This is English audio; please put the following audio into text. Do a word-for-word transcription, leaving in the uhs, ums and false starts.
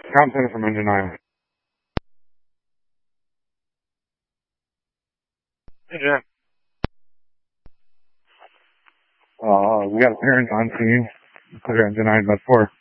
Tom Center from Engine nine. Hey, Jack. Uh, we got a parent on scene. Clear Engine nine, but four.